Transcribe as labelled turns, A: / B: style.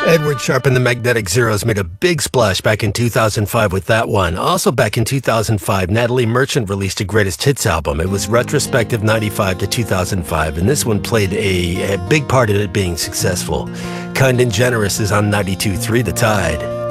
A: Edward Sharpe and the Magnetic Zeros made a big splash back in 2005 with that one. Also back in 2005, Natalie Merchant released a greatest hits album. It was retrospective 95 to 2005, and this one played a big part in it being successful. Kind and Generous is on 92.3 The Tide.